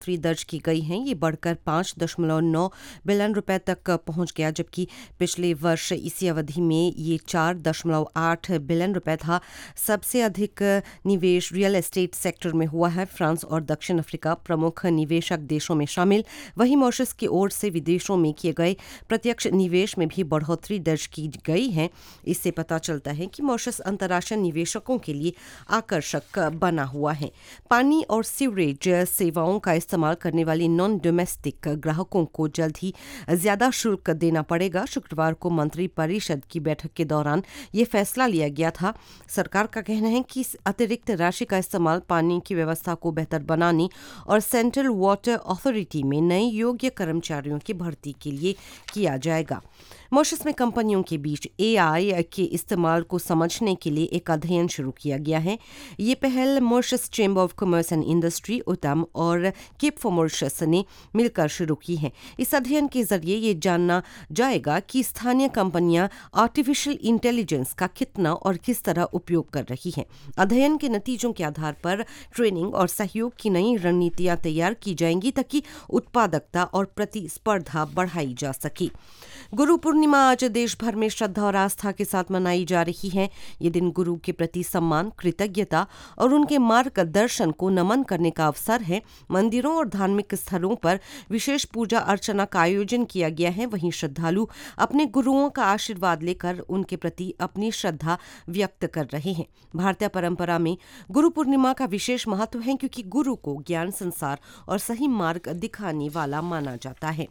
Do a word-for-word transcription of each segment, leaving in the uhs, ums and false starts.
बढ़ोतरी दर्ज की गई है। ये बढ़कर पाँच दशमलव नौ बिलियन रुपए तक पहुंच गया, जबकि पिछले वर्ष इसी अवधि में ये चार दशमलव आठ बिलियन रुपए था। सबसे अधिक निवेश रियल एस्टेट सेक्टर में हुआ है। फ्रांस और दक्षिण अफ्रीका प्रमुख निवेशक देशों में शामिल। वहीं मॉरिशस की ओर से विदेशों में किए गए प्रत्यक्ष निवेश में भी बढ़ोतरी दर्ज की गई है। इससे पता चलता है कि मॉरिशस अंतर्राष्ट्रीय निवेशकों के लिए आकर्षक बना हुआ है। पानी और सीवरेज सेवाओं का इस्तेमाल करने वाली नॉन डोमेस्टिक ग्राहकों को जल्द ही ज्यादा शुल्क देना पड़ेगा। शुक्रवार को मंत्री परिषद की बैठक के दौरान ये फैसला लिया गया था। सरकार का कहना है कि इस अतिरिक्त राशि का इस्तेमाल पानी की व्यवस्था को बेहतर बनाने और सेंट्रल वाटर अथॉरिटी में नए योग्य कर्मचारियों की भर्ती के लिए किया जाएगा। मॉरिशस में कंपनियों के बीच एआई के इस्तेमाल को समझने के लिए एक अध्ययन शुरू किया गया है। ये पहल Mauritius chamber of commerce and industry उत्तम और केप फॉर मॉरिशस ने मिलकर शुरू की है। इस अध्ययन के जरिए ये जानना जाएगा कि स्थानीय कंपनियां आर्टिफिशियल इंटेलिजेंस का कितना और किस तरह उपयोग कर रही हैं। अध्ययन के नतीजों के आधार पर ट्रेनिंग और सहयोग की नई रणनीतियां तैयार की जाएंगी ताकि उत्पादकता और प्रतिस्पर्धा बढ़ाई जा सके। गुरु पूर्णिमा आज देश भर में श्रद्धा और आस्था के साथ मनाई जा रही है। ये दिन गुरु के प्रति सम्मान, कृतज्ञता और उनके मार्गदर्शन को नमन करने का अवसर है। मंदिरों और धार्मिक स्थलों पर विशेष पूजा अर्चना का आयोजन किया गया है। वहीं श्रद्धालु अपने गुरुओं का आशीर्वाद लेकर उनके प्रति अपनी श्रद्धा व्यक्त कर रहे हैं। भारतीय परंपरा में गुरु पूर्णिमा का विशेष महत्व है, क्योंकि गुरु को ज्ञान, संसार और सही मार्ग दिखाने वाला माना जाता है।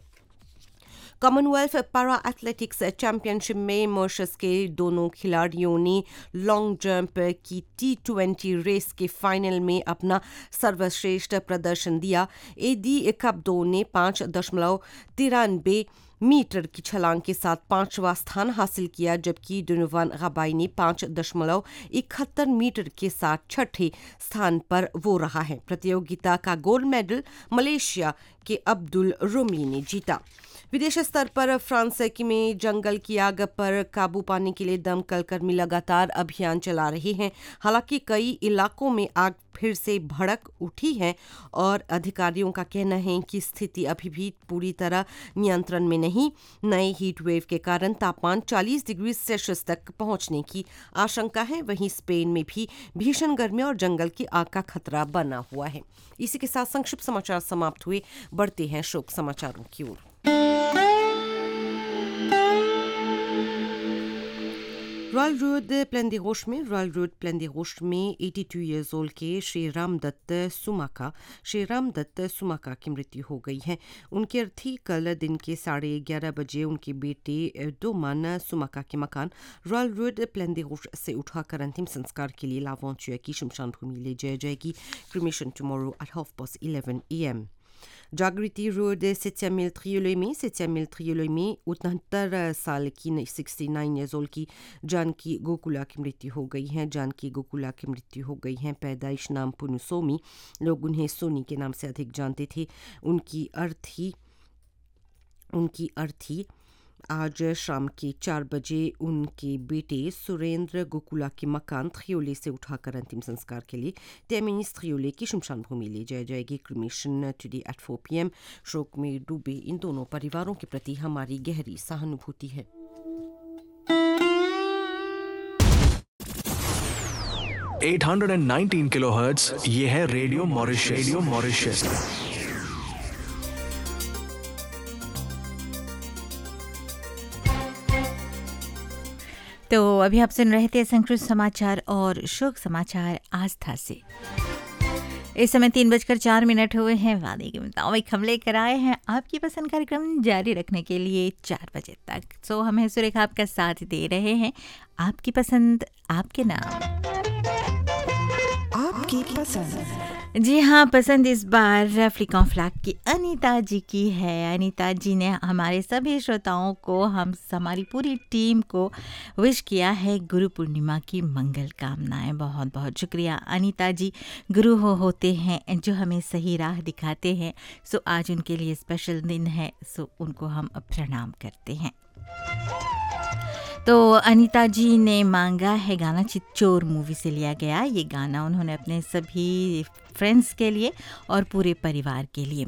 कॉमनवेल्थ पैरा एथलेटिक्स चैंपियनशिप में मॉरिशस के दोनों खिलाड़ियों ने लॉन्ग जंप की टी ट्वेंटी रेस के फाइनल में अपना सर्वश्रेष्ठ प्रदर्शन दिया। एडी कब्दो ने पाँच दशमलव तिरानवे मीटर की छलांग के साथ पांचवा स्थान हासिल किया, जबकि डोनोवान गबाई ने पाँच दशमलव इकहत्तर मीटर के साथ छठे स्थान पर वो रहा है। प्रतियोगिता का गोल्ड मेडल मलेशिया के अब्दुल रोमली ने जीता। विदेश स्तर पर फ्रांस में जंगल की आग पर काबू पाने के लिए दमकल कर्मी लगातार अभियान चला रहे हैं। हालांकि कई इलाकों में आग फिर से भड़क उठी है और अधिकारियों का कहना है कि स्थिति अभी भी पूरी तरह नियंत्रण में नहीं। नए हीट वेव के कारण तापमान चालीस डिग्री सेल्सियस तक पहुंचने की आशंका है। वहीं स्पेन में भी भीषण गर्मी और जंगल की आग का खतरा बना हुआ है। इसी के साथ संक्षिप्त समाचार समाप्त हुए। बढ़ते हैं शोक समाचारों की ओर। रॉयल रोड प्लेन दे रोश में रॉयल रोड प्लेन दे रोश में बयासी इयर्स ओल्ड के श्री राम दत्त सुमाका श्री राम दत्त सुमाका की मृत्यु हो गई है। उनकी अर्थी कल दिन के साढ़े ग्यारह बजे उनके बेटे डोमान सुमाका के मकान रॉयल रोड प्लेन दे रोश से उठाकर अंतिम संस्कार के लिए लावोंचुआ की शमशान भूमि ले जाई जाएगी। Cremation tomorrow at half past eleven A M. जागृति रोड सेप्टियम मिल त्रियोले में सेप्टियम मिल त्रियोले में उनहत्तर साल की उनहत्तर इयर्स ओल्ड की जानकी गोकुला की मृत्यु हो गई है। जानकी गोकुला की मृत्यु हो गई है। पैदाइश नाम पुनुसोमी, लोग उन्हें सोनी के नाम से अधिक जानते थे। उनकी अर्थी उनकी अर्थी आज शाम के चार बजे उनके बेटे सुरेंद्र गोकुला के मकान त्रियोले से उठाकर अंतिम संस्कार के लिए टेमिनिस त्रियोले की शमशान भूमि ले जाई जाएगी। Cremation today at four P M. शोक में डूबे इन दोनों परिवारों के प्रति हमारी गहरी सहानुभूति है। आठ सौ उन्नीस किलोहर्ट्ज़ ये है रेडियो मॉरिशस। Radio Mauritius. तो अभी आप सुन रहे थे संक्षिप्त समाचार और शोक समाचार आस्था से। इस समय तीन बजकर चार मिनट हुए हैं। वादे के मुताबिक हम लेकर आए हैं आपकी पसंद कार्यक्रम जारी रखने के लिए चार बजे तक। सो हमें सुरेखा आपका साथ दे रहे हैं। आपकी पसंद आपके नाम, आपकी पसंद। जी हाँ, पसंद इस बार फ्लिकॉन फ्लैग की अनीता जी की है। अनीता जी ने हमारे सभी श्रोताओं को, हम हमारी पूरी टीम को विश किया है गुरु पूर्णिमा की मंगल कामनाएं। बहुत बहुत शुक्रिया अनीता जी। गुरु हो होते हैं जो हमें सही राह दिखाते हैं। सो आज उनके लिए स्पेशल दिन है, सो उनको हम प्रणाम करते हैं। तो अनीता जी ने मांगा है गाना चिच्चोर मूवी से लिया गया। ये गाना उन्होंने अपने सभी फ्रेंड्स के लिए और पूरे परिवार के लिए